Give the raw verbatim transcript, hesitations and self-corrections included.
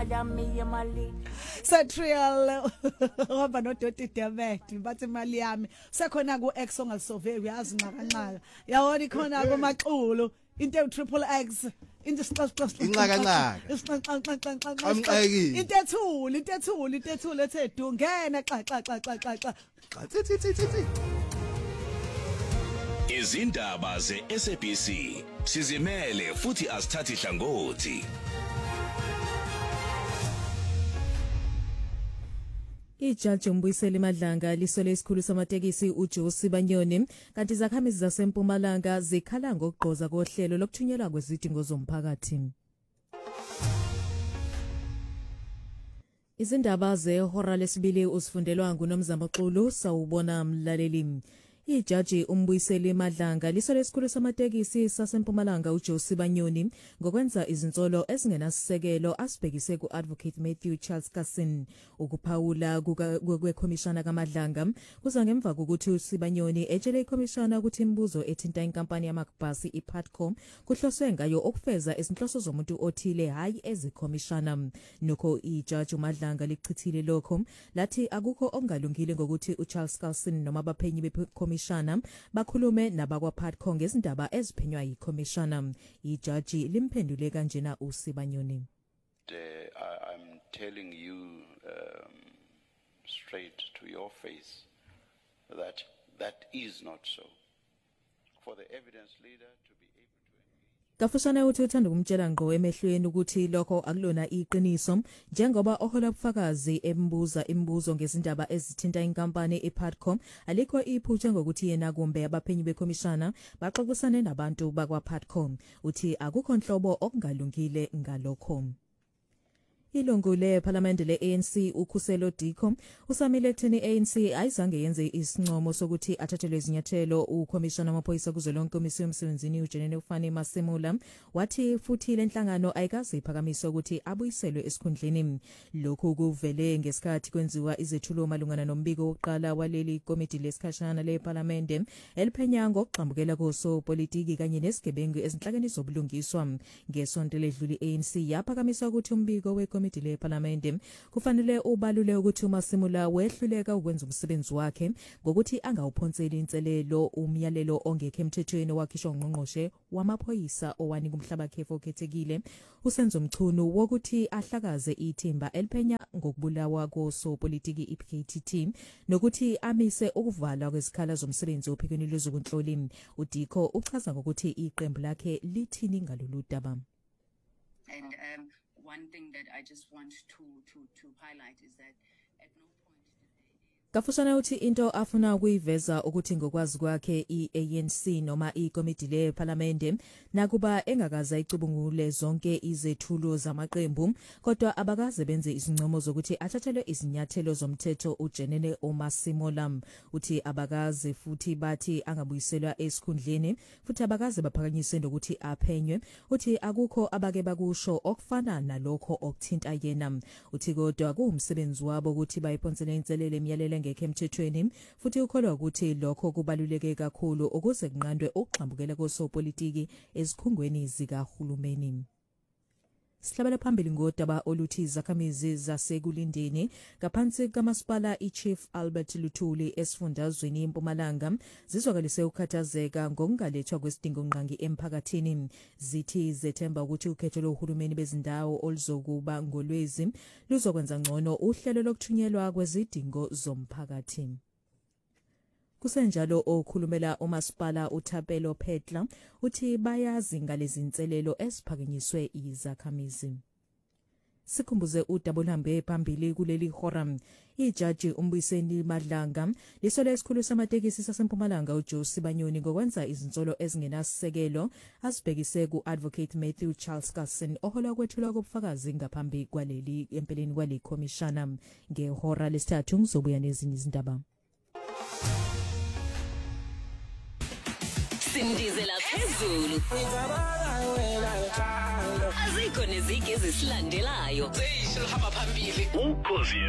yami yemali Satrial hamba no Doti David bathi imali yami sekhona ku X ongalisolve uyazi nqakanqaka yawona ikhona ku Maxulu into triple X into sixaxaxa inqakanqaka into amqayiki into ethuli into ethuli into ethuli ethe du ngena xa xa xa xa xa xa tsithi tsithi izindaba ze-S A B C sizimele futhi asithathi hlangothi. Ijaji uMbuyiseli Madlanga lisole isikhulu samatekisi uJosi Banyoni kanti izakhamizi zaseMpumalanga zikhala ngokugqoza kohlelo lokuthunyelwa kwezidingo zomphakathi. Izindaba zehora lesibili usifundelwa nguNomzamo Xulu sawubona mlaleli. Ijaji uMbuyiseli Madlanga lisole isikhulu samatekisi saseMpumalanga uJosi Banyoni ngokwenza izinsolo ezingenasisekelo asibhekise kuAdvocate Matthew Charles Kassin ukuphawula kwekhomishana kaMadlanga kuza ngemva kokuthi uSibanyoni etshele ikhomishana ukuthi imibuzo ethinta inkampani yamabhasi iPatcom kuhloswe ngayo okufeza izinhloso zomuntu othile hayi ezikhomishana. Nokho ijaji uMadlanga lichithile lokho lathi akukho ongalungile ngokuthi uCharles Kassin noma abaphenyi bekhomishana Komishana bakhulume nabakwaPatco ngezindaba eziphenywa yikhomishana. Ijaji limphendule kanjena uSibanyoni. I'm telling you um, straight to your face that that is not so. For the evidence leader to be able Kafushana uthi uthanda ukumtshela ngqo emehlweni ukuthi lokho akulona iqiniso njengoba ohola ubufakazi embuza imibuzo ngezindaba ezithinta inkampani iPatcom alikho iphutha ngokuthi yena kumbe abaphenyi bekhomishana baxoxisane nabantu bakwaPatcom uthi akukho nhlobo okungalungile ngalokho. Ilungu leParliament le-A N C uKhuselo Dikho usamile ekutheni i-A N C ayizange yenze isincomo sokuthi athathelwe izinyathelo ukhomishana wamaphoyisa kuzwelonke komisiyo yomsebenzini uJenene Ufani Masemula wathi futhi lenhlangano ayikaze iphakamise ukuthi abuyiselwe esikhundleni. Lokhu kuvele ngesikhathi kwenziwa izethulo malungana nombiko wokuqala waleli komiti lesikhashana leParliament eliphenya ngokuqhambukela koso politiki kanye nesigebengu ezinhlakeni zobulungiswa. Ngesonto ledlule i-A N C yaphakamisa ukuthi umbiko we komiti leParliament kufanele ubalule ukuthi uMasemula wehluleka ukwenza umsebenzi wakhe ngokuthi angawuphonseli inselelo umyalelo ongekho emthethweni wakhishwa ungqongqoshe wamaphoyisa owanika umhlaba khefu okhethekile usenzo Mchunu wokuthi ahlakaze ithimba eliphenya ngokubulawa koso politiki I P K T T nokuthi amise ukuvalwa kwezikhala zomsebenzi ophikweni lwezobunhloli. uDikho uchaza ngokuthi iqembu lakhe lithini ngalolu daba. And um one thing that I just want to to to highlight is that at no point Kafushana uthi into afuna ukuyiveza ukuthi ngokwazi kwakhe i-A N C noma ikomiti leParliament nakuba engakaza icubungule zonke izethulo zamaqembu kodwa abakaze benze izincomo zokuthi athathelwe izinyathelo zomthetho uJenene Masemula. Uthi abakaze futhi bathi angabuyiselwa esikhundleni futhi abakaze baphakanyise nokuthi aphenywe. Uthi akukho abake bakusho okufana nalokho okuthinta yena. Uthi kodwa kuwumsebenzi wabo ukuthi bayiphonsele inselele emiyalelo ngekho emthethweni futhi ukholwa ukuthi lokho kubaluleke kakhulu ukuze kunqandwe ukuxhambukela kosopolitiki ezikhungweni zikahulumeni. Sihlabela phambili ngodaba oluthi izakhamizi zasekulindeni ngaphansi kamasipala iChief Albert Luthuli esifundazweni eMpumalanga zizwakalise ukukhathazeka ngokungalethwa kwesidingo nqangi emphakathini. Zithi zethemba ukuthi ukhetho lohulumeni bezindawo oluzokuba ngolwezi luzokwenza ngcono uhlelo lokuthunyelwa kwezidingo zomphakathi. Kusenjalo okhulumela uMasipala uThapelo Phedla uthi bayazi ngalezi inselelo esiphakanyiswe izakhamizi. Sikhumbuze uDabulhambe phambili kuleli hora. Ijaji uMbuyiseli Madlanga lisole isikhulu samatekisi saseMpumalanga uJosi Banyoni ngokwenza izinsolo ezingenasisekelo asibhekise kuAdvocate Matthew Charles Kassin ohola kwethulwa kobufakazi ngaphambi kwaleli empeleni kwale komishana. Ngehora lesithathu ngizobuya nezinye izindaba. Sindizela phezulu azikho nezigi ezisilandelayo Sihamba phambili ukhozi